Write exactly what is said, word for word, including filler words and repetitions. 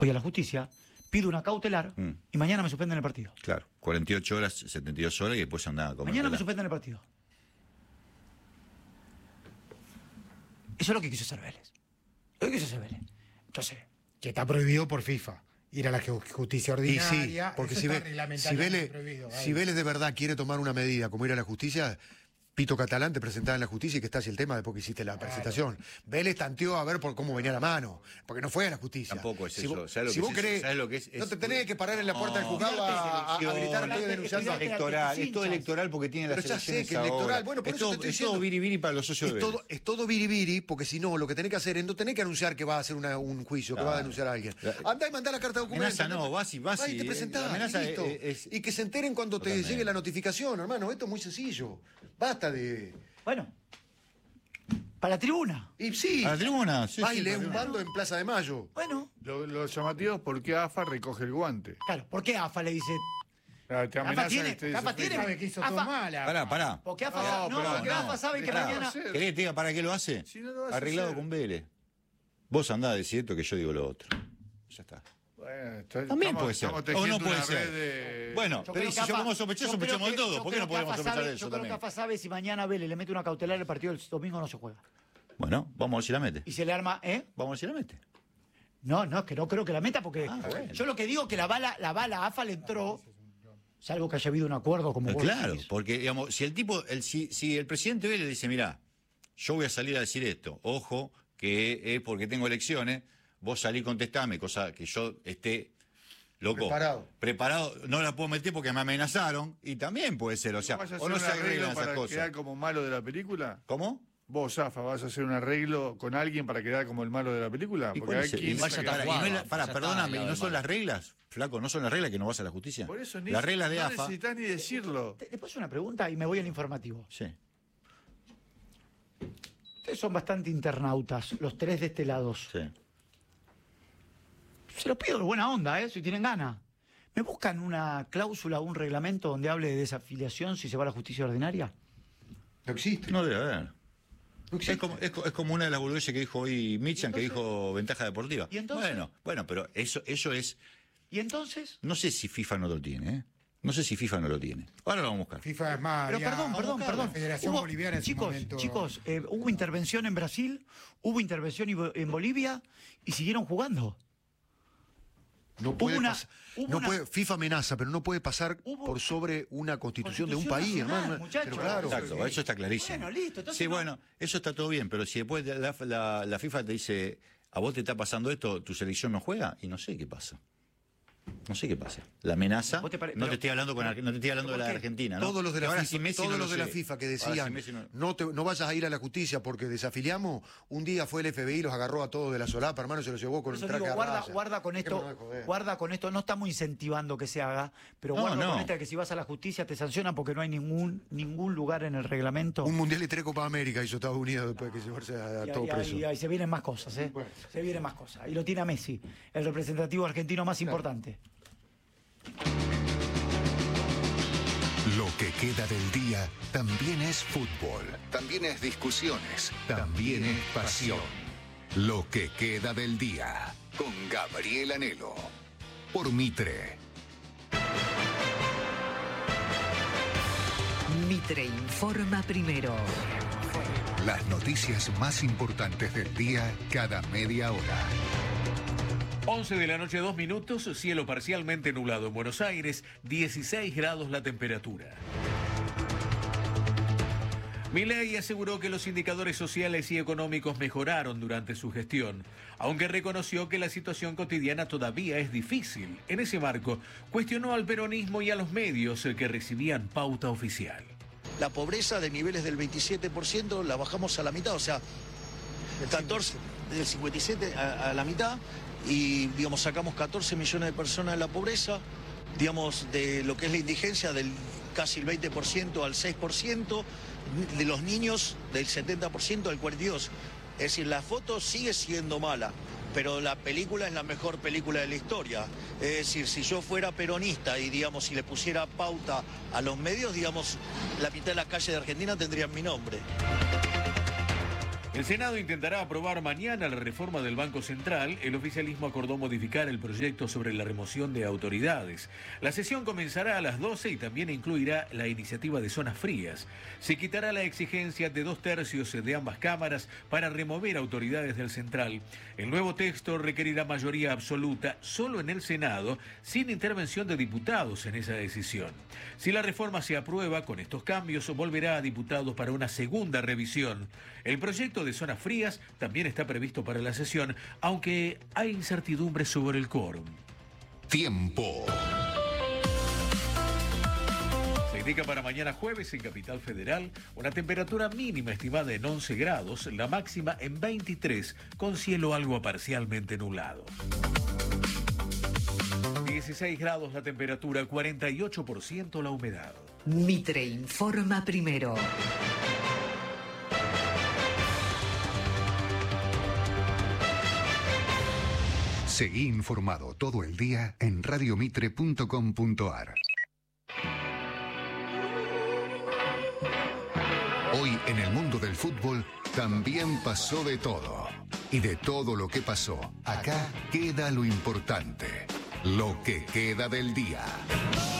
voy a la justicia, pido una cautelar mm. y mañana me suspenden el partido. Claro, cuarenta y ocho horas, setenta y dos horas y después andaba a comer. Mañana me suspenden el partido. Eso es lo que quiso hacer Vélez. Lo que quiso hacer Vélez. Entonces... Que está prohibido por FIFA. Ir a la justicia ordinaria. Y sí, porque si, ve, si, Vélez, si Vélez de verdad quiere tomar una medida como ir a la justicia, Pito Catalán te presentaba en la justicia y que está así el tema después que hiciste la claro. presentación. Vélez tanteó a ver por cómo venía la mano, porque no fue a la justicia. Tampoco es si eso. Vos, ¿Sabes lo si que vos es querés, ¿sabes lo que es? no te es, tenés que parar en la puerta no, del juzgado a, a, a gritar, estoy denunciando. Es electoral, es todo electoral porque tiene las elecciones elecciones que electoral, ahora. bueno, por es eso todo, te estoy es diciendo, todo biribiri para los socios es de todo, Vélez. es todo biribiri, porque si no, lo que tenés que hacer es no tenés que anunciar que va a hacer una, un juicio, claro. que va a denunciar a alguien. Andá y mandá la carta de documento. Amenaza no, vas y vas y te presentás, amenaza y listo. Es, es, y que se enteren cuando totalmente. te llegue la notificación, hermano. Esto es muy sencillo. Basta de... Bueno... Para la tribuna. Y sí. Para la tribuna, sí. Baile, sí, un bando en Plaza de Mayo. Bueno. Lo, lo llamativo es por qué A F A recoge el guante. Claro, ¿por qué A F A le dice? Claro, te amenaza AFA tiene, que te AFA tiene, sabe que hizo AFA, todo mala. Pará, pará. Porque AFA, no, no, pero, porque no, AFA sabe que pará, mañana... ¿Querés que te diga para qué lo hace? Si no lo vas Arreglado a hacer. con Vélez. Vos andás a decir esto que yo digo lo otro. Ya está. Bueno, está, También estamos, puede ser. estamos O no puede una ser. red de... Bueno, Yo pero creo si que yo AFA como sospechoso, yo sospechamos de creo que- todo. yo ¿Por qué no creo que podemos AFA sospechar sabe- de eso Yo creo que también? AFA sabe si mañana Vélez le mete una cautelar, el partido del domingo no se juega. Bueno, vamos a ver si la mete. Y se le arma, ¿eh? Vamos a ver si la mete. No, no, es que no creo que la meta porque... Ah, bueno. Yo lo que digo que la bala, la bala a AFA le entró, salvo que haya habido un acuerdo como Eh, vos Claro, decís. porque digamos, si el tipo, el, si, si el presidente Vélez dice, mirá, yo voy a salir a decir esto, ojo, que es porque tengo elecciones, vos salí y contestame, cosa que yo esté loco. Preparado. Preparado, no la puedo meter porque me amenazaron, y también puede ser, o sea, ¿Vas a o hacer no un se arreglo arreglan esas para cosas. quedar como malo de la película? ¿Cómo? Vos, Zafa, ¿vas a hacer un arreglo con alguien para quedar como el malo de la película? ¿Y Porque cuál hay es el- quien y vaya saca- para, y no es la- pará, Ya está, perdóname, ya ¿y no va, son mal. las reglas? Flaco, ¿no son las reglas que no vas a la justicia? Por eso ni, las reglas de no AFA. necesitas ni decirlo. Te- Después una pregunta y me voy al informativo. Sí. Ustedes son bastante internautas, los tres de este lado. Sí. Se los pido de buena onda, ¿eh? Si tienen ganas. ¿Me buscan una cláusula o un reglamento donde hable de desafiliación si se va a la justicia ordinaria? No existe. No debe haber. No existe. Es como, es, co- es como una de las boludeces que dijo hoy Michan, que dijo ventaja deportiva. ¿Y entonces? Bueno, bueno, pero eso, eso es... ¿Y entonces? No sé si FIFA no lo tiene, ¿eh? No sé si FIFA no lo tiene. Ahora lo vamos a buscar. FIFA es más. Pero había- perdón, perdón, la perdón. Federación Hubo- Boliviana en su chicos, momento. chicos, eh, hubo intervención en Brasil, hubo intervención en Bo- en Bolivia y siguieron jugando. No puede, una- pas- hubo no una- puede, FIFA amenaza, pero no puede pasar Hubo- por sobre una constitución, de un Constitución país, nacional, hermano. muchachos. Pero claro, Exacto, eso está clarísimo. Bueno, listo, entonces sí, no- bueno, eso está todo bien, pero si después la, la- la FIFA te dice, a vos te está pasando esto, tu selección no juega, y no sé qué pasa. No sé qué pasa. La amenaza, ¿Vos te pare- no, pero- te estoy hablando con, Ar- no te estoy hablando de la ¿por qué? Argentina, ¿no? todos los de Que la, ahora FIFA, si Messi todos no los lo de la sé. FIFA que Ahora si decían, Messi no- no, te, no vayas a ir a la justicia porque desafiliamos, un día fue el F B I, los agarró a todos de la solapa, hermano, se los llevó con Por un eso traje digo, a guarda, raya. guarda con esto, Dejémonos de joder. guarda con esto, no estamos incentivando que se haga, pero No, guarda no. con esta que si vas a la justicia te sancionan porque no hay ningún ningún lugar en el reglamento. Un mundial y tres Copa América hizo Estados Unidos después de que llevarse a, a Y todo ahí- preso. ahí- ahí se vienen más cosas, ¿eh? Bueno. Se vienen más cosas. Y lo tiene a Messi, el representativo argentino más importante. Lo que queda del día también es fútbol, también es discusiones, también es pasión. Lo que queda del día con Gabriel Anhelo por Mitre. Mitre informa primero. Las noticias más importantes del día cada media hora. once de la noche, dos minutos, cielo parcialmente nublado en Buenos Aires, dieciséis grados la temperatura. Milei aseguró que los indicadores sociales y económicos mejoraron durante su gestión, aunque reconoció que la situación cotidiana todavía es difícil. En ese marco, cuestionó al peronismo y a los medios que recibían pauta oficial. La pobreza de niveles del veintisiete por ciento la bajamos a la mitad, o sea, catorce, del cincuenta y siete a, a la mitad, y digamos sacamos catorce millones de personas de la pobreza, digamos de lo que es la indigencia del casi el veinte por ciento al seis por ciento, de los niños del setenta por ciento al cuarenta y dos por ciento. Es decir, la foto sigue siendo mala, pero la película es la mejor película de la historia. Es decir, si yo fuera peronista y, digamos, si le pusiera pauta a los medios, digamos, la mitad de las calles de Argentina tendrían mi nombre. El Senado intentará aprobar mañana la reforma del Banco Central. El oficialismo acordó modificar el proyecto sobre la remoción de autoridades. La sesión comenzará a las doce y también incluirá la iniciativa de zonas frías. Se quitará la exigencia de dos tercios de ambas cámaras para remover autoridades del Central. El nuevo texto requerirá mayoría absoluta solo en el Senado, sin intervención de diputados en esa decisión. Si la reforma se aprueba con estos cambios, volverá a diputados para una segunda revisión. El proyecto de zonas frías también está previsto para la sesión, aunque hay incertidumbre sobre el quórum. Tiempo. Se indica para mañana jueves en Capital Federal una temperatura mínima estimada en once grados, la máxima en veintitrés, con cielo algo parcialmente nublado. dieciséis grados la temperatura, cuarenta y ocho por ciento la humedad. Mitre informa primero. Seguí informado todo el día en radiomitre punto com punto ar. Hoy en el mundo del fútbol también pasó de todo. Y de todo lo que pasó, acá queda lo importante. Lo que queda del día.